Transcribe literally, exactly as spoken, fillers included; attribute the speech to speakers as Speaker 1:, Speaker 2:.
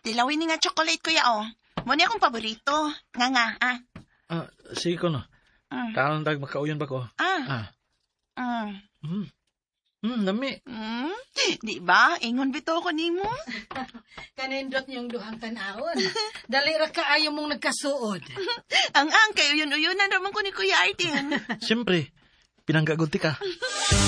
Speaker 1: Dilawin ni nga chocolate kuya oh. Muna akong paborito. Nga nga, ah.
Speaker 2: Ah, sige ko no.
Speaker 1: Mm.
Speaker 2: Karon tag makauyon ba ko?
Speaker 1: Ah.
Speaker 2: Ah.
Speaker 1: Mm.
Speaker 2: Hmm. Hmm, dami.
Speaker 1: Mm. Di ba? Ingon bito ko nimo.
Speaker 3: Kanindot niyong duhang tanawon. Dali ra kaayo mong nagkasuod.
Speaker 1: Ang ang kayo yun uyunan naman ko ni Kuya Arden.
Speaker 2: Siyempre, pinanggagunti ka.